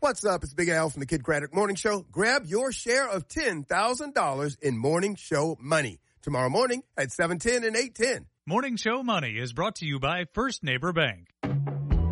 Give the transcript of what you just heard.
What's up? It's Big Al from the Kid Craddock Morning Show. Grab your share of $10,000 in Morning Show money tomorrow morning at 7:10 and 8:10. Morning Show Money is brought to you by First Neighbor Bank.